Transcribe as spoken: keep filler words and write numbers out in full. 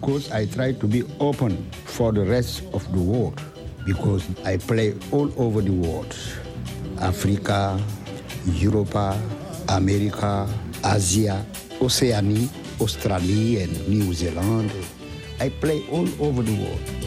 course, I try to be open for the rest of the world because I play all over the world. Africa, Europe, America, Asia, Oceania, Australia and New Zealand. I play all over the world.